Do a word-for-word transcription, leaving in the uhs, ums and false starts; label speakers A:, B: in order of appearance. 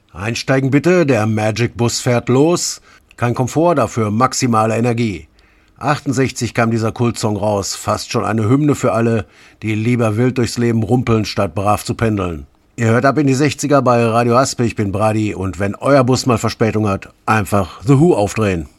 A: Einsteigen bitte, der Magic-Bus fährt los. Kein Komfort, dafür maximale Energie. achtundsechzig kam dieser Kultsong raus, fast schon eine Hymne für alle, die lieber wild durchs Leben rumpeln, statt brav zu pendeln. Ihr hört ab in die sechziger bei Radio Aspe, ich bin Brady und wenn euer Bus mal Verspätung hat, einfach The Who aufdrehen.